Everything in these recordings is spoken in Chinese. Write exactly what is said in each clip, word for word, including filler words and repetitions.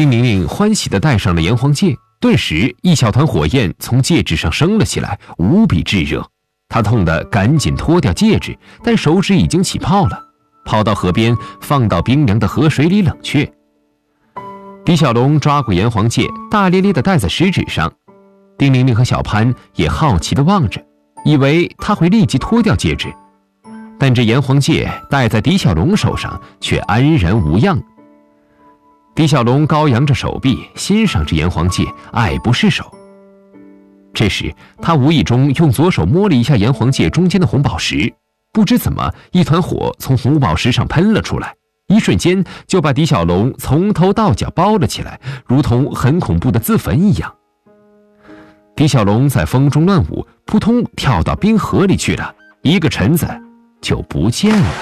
丁玲玲欢喜地戴上了炎黄戒，顿时一小团火焰从戒指上升了起来，无比炙热。她痛得赶紧脱掉戒指，但手指已经起泡了，跑到河边，放到冰凉的河水里冷却。狄小龙抓过炎黄戒，大咧咧地戴在食指上。丁玲玲和小潘也好奇地望着，以为他会立即脱掉戒指，但这炎黄戒戴在狄小龙手上却安然无恙。狄小龙高扬着手臂，欣赏着炎黄戒，爱不释手。这时他无意中用左手摸了一下炎黄戒中间的红宝石，不知怎么一团火从红宝石上喷了出来，一瞬间就把狄小龙从头到脚包了起来，如同很恐怖的自焚一样。狄小龙在风中乱舞，扑通跳到冰河里去了，一个沉子就不见了。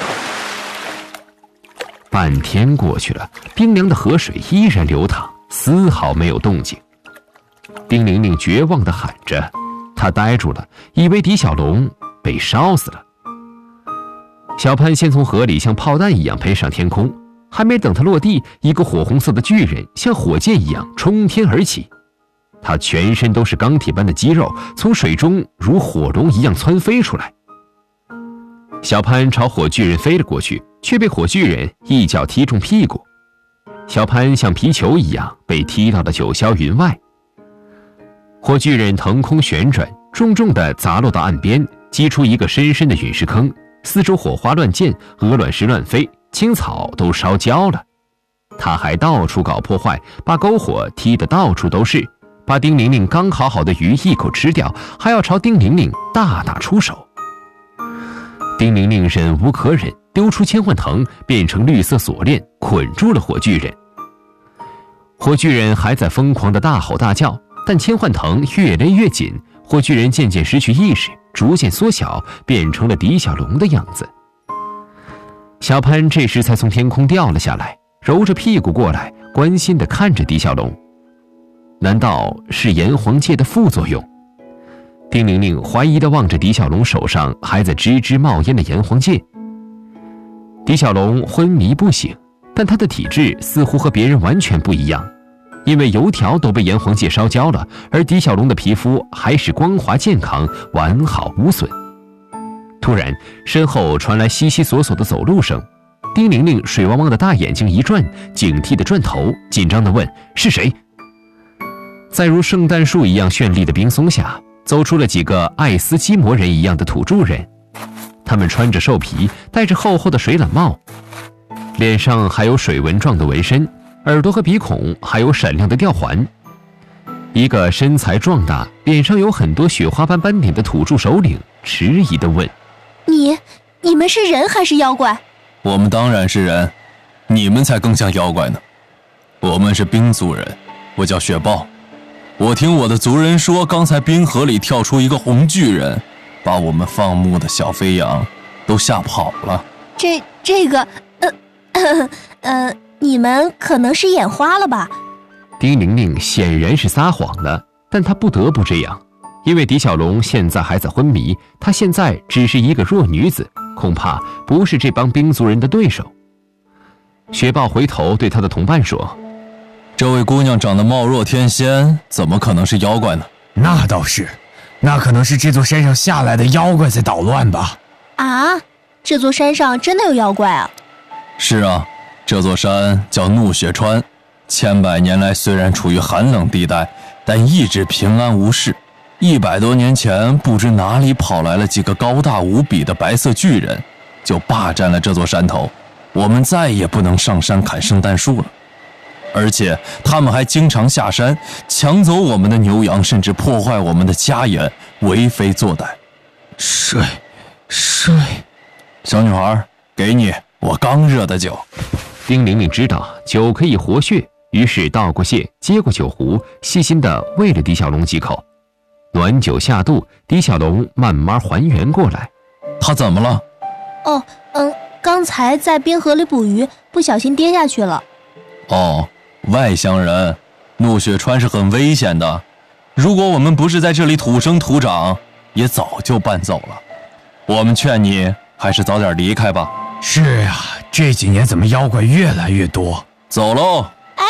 半天过去了，冰凉的河水依然流淌，丝毫没有动静。丁玲玲绝望地喊着，她呆住了，以为狄小龙被烧死了。小潘先从河里像炮弹一样飞上天空，还没等他落地，一个火红色的巨人像火箭一样冲天而起，他全身都是钢铁般的肌肉，从水中如火龙一样蹿飞出来。小潘朝火巨人飞了过去，却被火巨人一脚踢中屁股，小潘像皮球一样被踢到了九霄云外。火巨人腾空旋转，重重地砸落到岸边，击出一个深深的陨石坑，四周火花乱溅，鹅卵石乱飞，青草都烧焦了。他还到处搞破坏，把篝火踢得到处都是，把丁玲玲刚烤好的鱼一口吃掉，还要朝丁玲玲大打出手。丁玲玲忍无可忍，丢出千幻藤，变成绿色锁链，捆住了火巨人。火巨人还在疯狂地大吼大叫，但千幻藤越勒越紧，火巨人渐渐失去意识，逐渐缩小，变成了狄小龙的样子。小潘这时才从天空掉了下来，揉着屁股过来，关心地看着狄小龙。难道是炎黄戒的副作用？丁玲玲怀疑地望着狄小龙手上还在吱吱冒烟的炎黄戒。狄小龙昏迷不醒，但他的体质似乎和别人完全不一样，因为油条都被炎黄戒烧焦了，而狄小龙的皮肤还是光滑健康，完好无损。突然身后传来悉悉索索的走路声，丁玲玲水汪汪的大眼睛一转，警惕地转头，紧张地问：是谁？在如圣诞树一样绚丽的冰松下，走出了几个爱斯基摩人一样的土著人，他们穿着兽皮，戴着厚厚的水懒帽，脸上还有水纹状的纹身，耳朵和鼻孔还有闪亮的吊环。一个身材壮大，脸上有很多雪花般斑点的土著首领迟疑地问： 你你们是人还是妖怪？ 我们当然是人，你们才更像妖怪呢。我们是冰族人，我叫雪豹。我听我的族人说，刚才冰河里跳出一个红巨人，把我们放牧的小飞羊都吓跑了。 这这个呃呃呃你们可能是眼花了吧？ 丁玲玲显然是撒谎了，但她不得不这样，因为狄小龙现在还在昏迷，她现在只是一个弱女子，恐怕不是这帮冰族人的对手。雪豹回头对他的同伴说： 这位姑娘长得貌若天仙，怎么可能是妖怪呢？ 那倒是，那可能是这座山上下来的妖怪在捣乱吧。 啊，这座山上真的有妖怪啊？ 是啊，这座山叫怒雪川，千百年来虽然处于寒冷地带，但一直平安无事。一百多年前，不知哪里跑来了几个高大无比的白色巨人，就霸占了这座山头，我们再也不能上山砍圣诞树了。而且他们还经常下山抢走我们的牛羊，甚至破坏我们的家园，为非作歹。 水水小女孩，给你我刚热的酒。 丁玲玲知道酒可以活血，于是倒过泻，接过酒壶，细心地喂了狄小龙几口。暖酒下肚，狄小龙慢慢还原过来。 他怎么了？ 哦，嗯，刚才在冰河里捕鱼，不小心跌下去了。 哦，外乡人，怒雪川是很危险的，如果我们不是在这里土生土长，也早就搬走了。我们劝你还是早点离开吧。 是啊，这几年怎么妖怪越来越多？ 走喽。 哎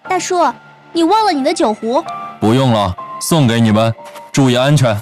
大叔，你忘了你的酒壶？ 不用了，送给你们，注意安全。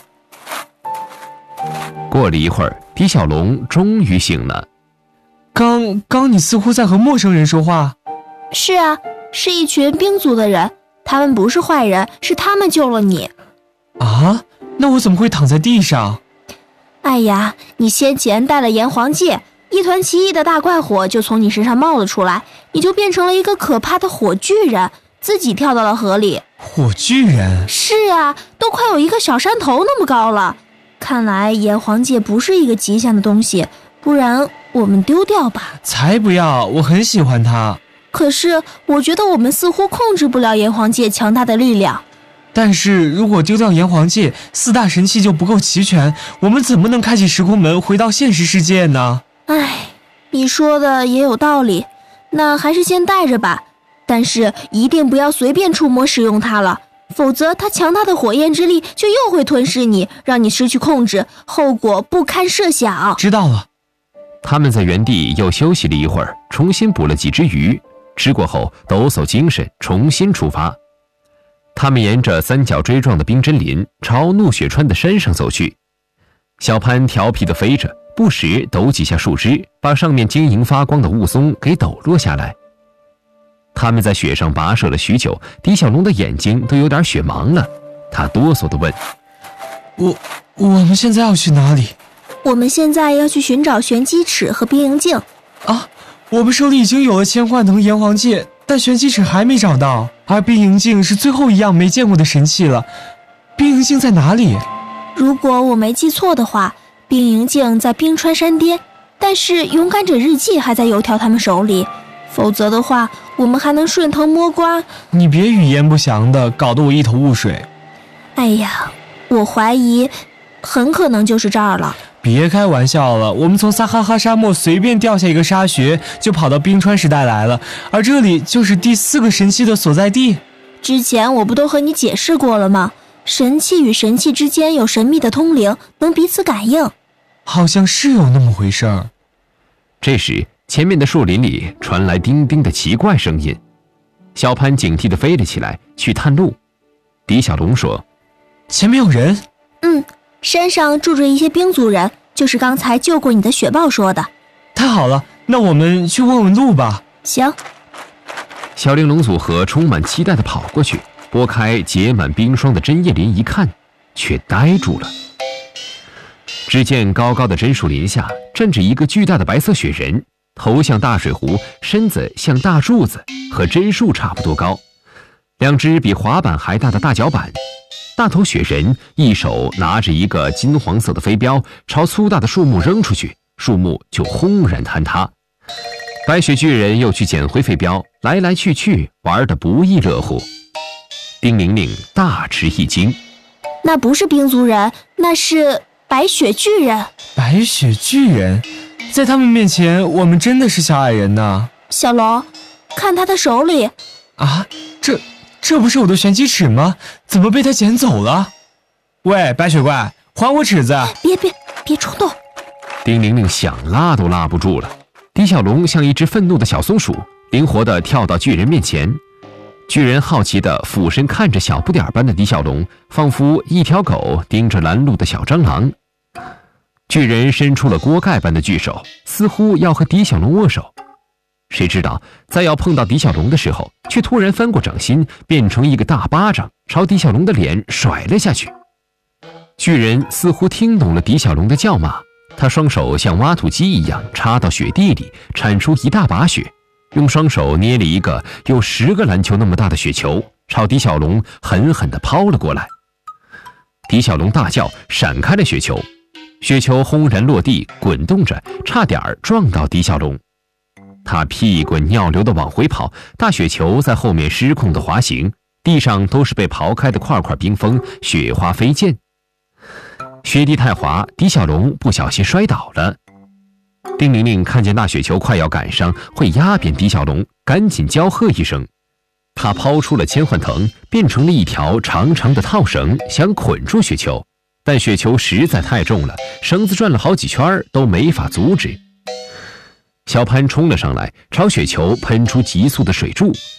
过了一会儿，狄小龙终于醒了。 刚刚你似乎在和陌生人说话。 是啊，是一群兵族的人，他们不是坏人，是他们救了你。 啊？那我怎么会躺在地上？ 哎呀，你先前带了炎黄戒，一团奇异的大怪火就从你身上冒了出来，你就变成了一个可怕的火巨人，自己跳到了河里。 火巨人？ 是啊，都快有一个小山头那么高了。看来炎黄戒不是一个吉祥的东西，不然我们丢掉吧。 才不要，我很喜欢它。 可是我觉得我们似乎控制不了炎黄戒强大的力量。 但是如果丢掉炎黄戒，四大神器就不够齐全，我们怎么能开启时空门回到现实世界呢？ 唉，你说的也有道理，那还是先带着吧。但是一定不要随便触摸使用它了，否则它强大的火焰之力就又会吞噬你，让你失去控制，后果不堪设想。 知道了。 他们在原地又休息了一会儿，重新捕了几只鱼，吃过后抖擞精神，重新出发。他们沿着三角锥状的冰针林朝怒雪川的山上走去。小潘调皮地飞着，不时抖几下树枝，把上面晶莹发光的雾凇给抖落下来。他们在雪上跋涉了许久，狄小龙的眼睛都有点雪盲了。他哆嗦地问： 我我们现在要去哪里？ 我们现在要去寻找玄机尺和冰莹镜。 啊，我们手里已经有了千幻藤炎黄戒，但玄机尺还没找到，而冰莹镜是最后一样没见过的神器了。冰莹镜在哪里？ 如果我没记错的话，冰莹镜在冰川山巅，但是勇敢者日记还在油条他们手里，否则的话我们还能顺藤摸瓜。 你别语焉不详的，搞得我一头雾水。 哎呀，我怀疑很可能就是这儿了。 别开玩笑了，我们从撒哈哈沙漠随便掉下一个沙穴就跑到冰川时代来了，而这里就是第四个神器的所在地。 之前我不都和你解释过了吗？神器与神器之间有神秘的通灵，能彼此感应。 好像是有那么回事儿。 这时前面的树林里传来叮叮的奇怪声音，小潘警惕地飞了起来，去探路。狄小龙说： 前面有人。 嗯，山上住着一些兵族人，就是刚才救过你的雪豹说的。 太好了，那我们去问问路吧。 行。 小玲珑组合充满期待地跑过去，拨开结满冰霜的针叶林一看，却呆住了。只见高高的针树林下站着一个巨大的白色雪人，头像大水壶，身子像大柱子，和针树差不多高，两只比滑板还大的大脚板。大头雪人一手拿着一个金黄色的飞镖，朝粗大的树木扔出去，树木就轰然坍塌。白雪巨人又去捡回飞镖，来来去去，玩得不亦乐乎。丁玲玲大吃一惊， 那不是兵族人，那是白雪巨人。 白雪巨人，在他们面前，我们真的是小矮人呢。 小龙，看他的手里。 啊，这这不是我的玄机尺吗？怎么被他捡走了？喂，白雪怪，还我尺子！ 别别别冲动！ 丁玲玲想拉都拉不住了。狄小龙像一只愤怒的小松鼠，灵活地跳到巨人面前。巨人好奇地俯身看着小不点般的狄小龙，仿佛一条狗盯着拦路的小蟑螂。巨人伸出了锅盖般的巨手，似乎要和狄小龙握手。谁知道在要碰到狄小龙的时候，却突然翻过掌心，变成一个大巴掌，朝狄小龙的脸甩了下去。巨人似乎听懂了狄小龙的叫骂，他双手像挖土机一样插到雪地里，铲出一大把雪，用双手捏了一个有十个篮球那么大的雪球，朝狄小龙狠狠地抛了过来。狄小龙大叫，闪开了雪球，雪球轰然落地，滚动着，差点撞到狄小龙。他屁滚尿流地往回跑，大雪球在后面失控地滑行，地上都是被刨开的块块冰封，雪花飞溅。雪地太滑，狄小龙不小心摔倒了。丁玲玲看见大雪球快要赶上，会压扁狄小龙，赶紧娇喝一声。她抛出了千幻藤，变成了一条长长的套绳，想捆住雪球，但雪球实在太重了，绳子转了好几圈都没法阻止。小潘冲了上来，朝雪球喷出急速的水柱。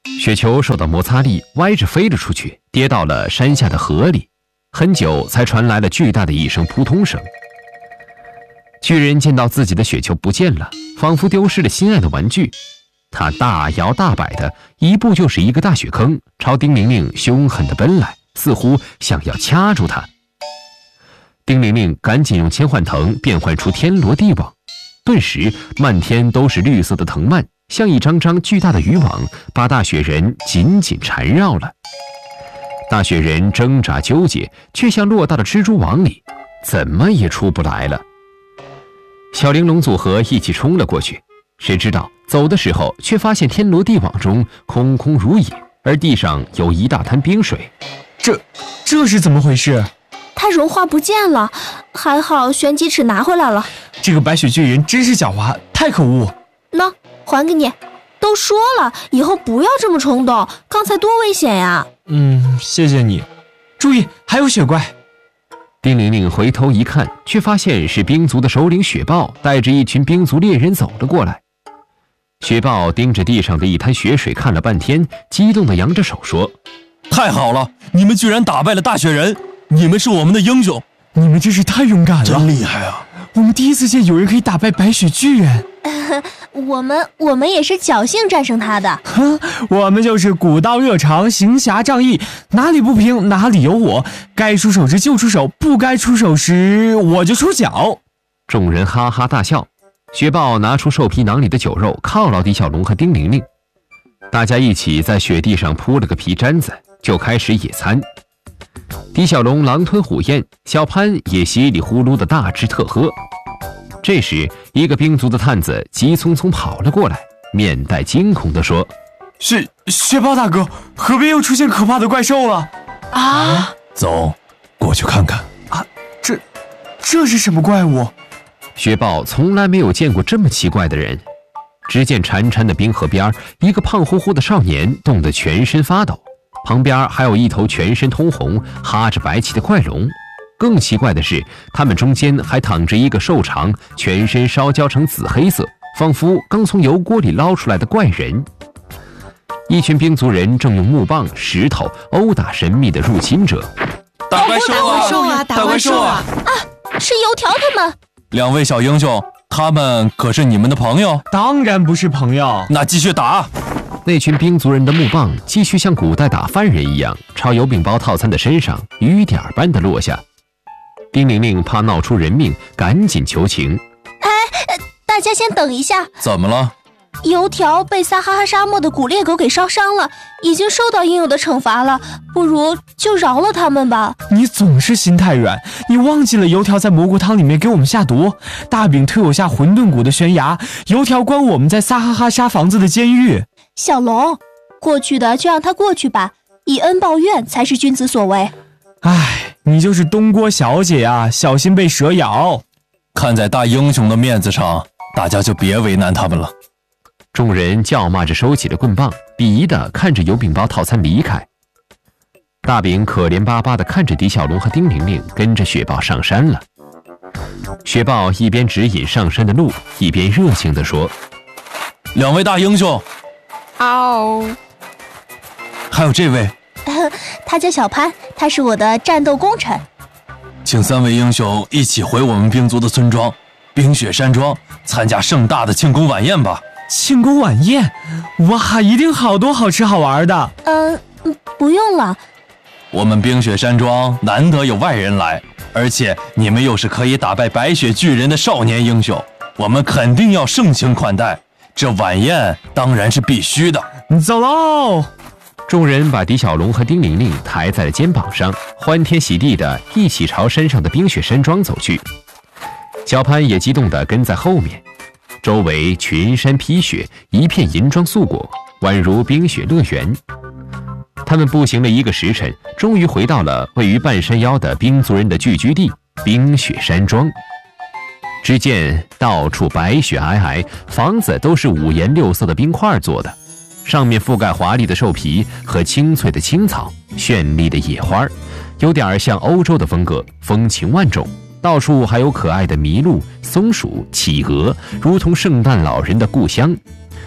雪球受到摩擦力，歪着飞了出去，跌到了山下的河里。很久才传来了巨大的一声扑通声。巨人见到自己的雪球不见了，仿佛丢失了心爱的玩具。他大摇大摆的，一步就是一个大雪坑，朝丁玲玲凶狠地奔来，似乎想要掐住她。丁玲玲赶紧用千幻藤变换出天罗地网，顿时漫天都是绿色的藤蔓，像一张张巨大的渔网，把大雪人紧紧缠绕了。大雪人挣扎纠结，却像落到了蜘蛛网里，怎么也出不来了。小玲珑组合一起冲了过去，谁知道走的时候却发现天罗地网中空空如也，而地上有一大滩冰水。 这这是怎么回事？ 它融化不见了，还好玄机齿拿回来了。 这个白雪巨人真是狡猾，太可恶。 喏，还给你。都说了，以后不要这么冲动，刚才多危险呀！ 嗯，谢谢你。注意，还有雪怪。 丁玲玲回头一看，却发现是冰族的首领雪豹带着一群冰族猎人走了过来。雪豹盯着地上的一滩雪水看了半天，激动地扬着手说：“ 太好了，你们居然打败了大雪人，你们是我们的英雄！ 你们真是太勇敢了， 真厉害啊！ 我们第一次见有人可以打败白雪巨人。” 我们我们也是侥幸战胜他的。 哼，我们就是古道热肠，行侠仗义，哪里不平哪里有我，该出手时就出手，不该出手时我就出脚。 众人哈哈大笑。雪豹拿出兽皮囊里的酒肉，犒劳狄小龙和丁玲玲。大家一起在雪地上铺了个皮毡子，就开始野餐。狄小龙狼吞虎咽，小潘也稀里呼噜的大吃特喝。这时，一个冰族的探子急匆匆跑了过来，面带惊恐地说：“ 雪雪豹大哥，河边又出现可怕的怪兽了！” 啊！ 走，过去看看。 啊，这这是什么怪物？ 雪豹从来没有见过这么奇怪的人。只见潺潺的冰河边，一个胖乎乎的少年冻得全身发抖，旁边还有一头全身通红、哈着白气的怪龙。更奇怪的是，他们中间还躺着一个瘦长、全身烧焦成紫黑色，仿佛刚从油锅里捞出来的怪人。一群冰族人正用木棒、石头殴打神秘的入侵者。 大怪兽啊！ 大怪兽啊！啊，是油条他们！ 两位小英雄，他们可是你们的朋友？ 当然不是朋友。 那继续打！ 那群冰族人的木棒继续像古代打犯人一样，朝油饼包套餐的身上雨点般的落下。丁玲玲怕闹出人命，赶紧求情：“ 哎，大家先等一下。 怎么了？ 油条被撒哈哈沙漠的古猎狗给烧伤了，已经受到应有的惩罚了，不如就饶了他们吧。” 你总是心太软，你忘记了油条在蘑菇汤里面给我们下毒，大饼推我下混沌谷的悬崖，油条关我们在撒哈哈沙房子的监狱。 小龙，过去的就让它过去吧，以恩报怨才是君子所为。 唉，你就是东郭小姐啊，小心被蛇咬。 看在大英雄的面子上，大家就别为难他们了。 众人叫骂着收起了棍棒，鄙夷地看着油饼包套餐离开。大饼可怜巴巴地看着狄小龙和丁玲玲跟着雪豹上山了。雪豹一边指引上山的路，一边热情地说：“ 两位大英雄， 嗷！ 还有这位。” 他叫小潘，他是我的战斗功臣。 请三位英雄一起回我们冰族的村庄冰雪山庄，参加盛大的庆功晚宴吧。 庆功晚宴？哇，一定好多好吃好玩的。 嗯、呃，不用了。 我们冰雪山庄难得有外人来，而且你们又是可以打败白雪巨人的少年英雄，我们肯定要盛情款待。这晚宴当然是必须的。 走喽！ 众人把狄小龙和丁玲玲抬在了肩膀上，欢天喜地的一起朝山上的冰雪山庄走去。小潘也激动地跟在后面，周围群山披雪，一片银装素裹，宛如冰雪乐园。他们步行了一个时辰，终于回到了位于半山腰的冰族人的聚居地冰雪山庄。只见到处白雪皑皑，房子都是五颜六色的冰块做的，上面覆盖华丽的兽皮和青翠的青草，绚丽的野花，有点像欧洲的风格，风情万种。到处还有可爱的麋鹿、松鼠、企鹅，如同圣诞老人的故乡。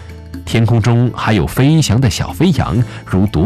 天空中还有飞翔的小飞羊，如独